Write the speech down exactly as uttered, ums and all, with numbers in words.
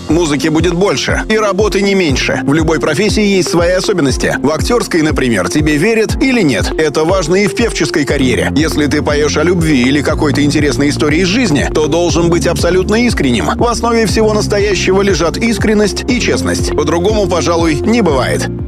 Музыки будет больше, и работы не меньше. В любой профессии есть свои особенности. В актерской, например, тебе верят или нет. Это важно и в певческой карьере. Если ты поешь о любви или какой-то интересной истории из жизни, то должен быть абсолютно искренним. В основе всего настоящего лежат искренность и честность. По-другому, пожалуй, не бывает.